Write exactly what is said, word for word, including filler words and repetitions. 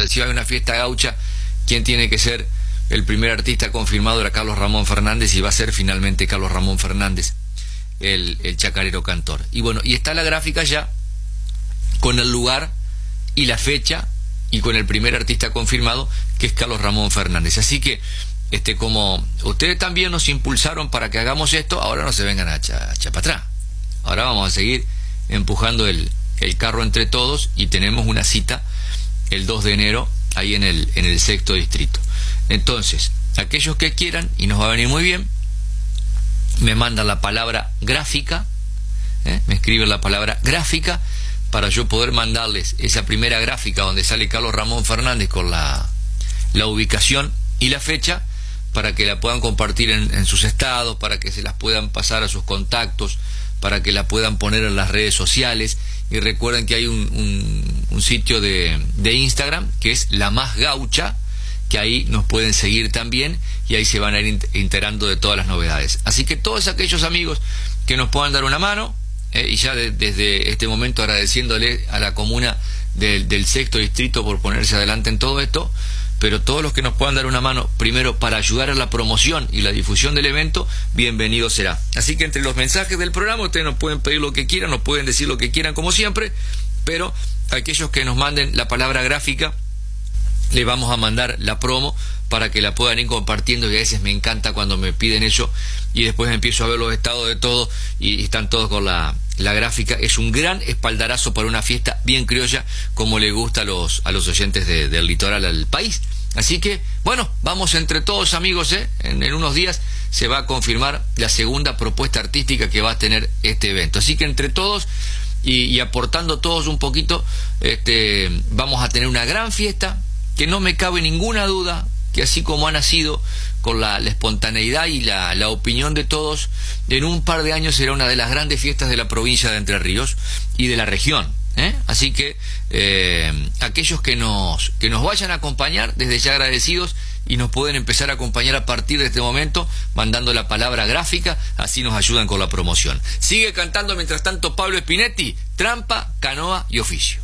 de si hay una fiesta gaucha, quién tiene que ser el primer artista confirmado era Carlos Ramón Fernández, y va a ser finalmente Carlos Ramón Fernández el, el chacarero cantor. Y bueno, y está la gráfica ya con el lugar y la fecha y con el primer artista confirmado, que es Carlos Ramón Fernández. Así que este como ustedes también nos impulsaron para que hagamos esto, ahora no se vengan a echar para atrás. Ahora vamos a seguir empujando el, el carro entre todos, y tenemos una cita el dos de enero ahí en el, en el sexto distrito. Entonces, aquellos que quieran, y nos va a venir muy bien, me mandan la palabra gráfica, ¿eh? me escriben la palabra gráfica, para yo poder mandarles esa primera gráfica donde sale Carlos Ramón Fernández con la, la ubicación y la fecha, para que la puedan compartir en, en sus estados, para que se las puedan pasar a sus contactos, para que la puedan poner en las redes sociales. Y recuerden que hay un, un, un sitio de, de Instagram que es La Más Gaucha, que ahí nos pueden seguir también, y ahí se van a ir enterando de todas las novedades. Así que todos aquellos amigos que nos puedan dar una mano, eh, y ya de, desde este momento agradeciéndole a la comuna del, del sexto distrito por ponerse adelante en todo esto, pero todos los que nos puedan dar una mano, primero para ayudar a la promoción y la difusión del evento, bienvenido será. Así que entre los mensajes del programa, ustedes nos pueden pedir lo que quieran, nos pueden decir lo que quieran como siempre, pero aquellos que nos manden la palabra gráfica, le vamos a mandar la promo para que la puedan ir compartiendo, y a veces me encanta cuando me piden eso, y después empiezo a ver los estados de todo, y están todos con la, la gráfica. Es un gran espaldarazo para una fiesta bien criolla, como le gusta a los, a los oyentes de, del litoral al país. Así que, bueno, vamos entre todos, amigos, ¿eh? En, en unos días se va a confirmar la segunda propuesta artística que va a tener este evento. Así que entre todos y, y aportando todos un poquito, este, vamos a tener una gran fiesta, que no me cabe ninguna duda que, así como ha nacido con la, la espontaneidad y la, la opinión de todos, en un par de años será una de las grandes fiestas de la provincia de Entre Ríos y de la región, ¿eh? Así que eh, aquellos que nos, que nos vayan a acompañar, desde ya agradecidos, y nos pueden empezar a acompañar a partir de este momento mandando la palabra gráfica, así nos ayudan con la promoción. Sigue cantando mientras tanto Pablo Spinetti, Trampa, Canoa y Oficio.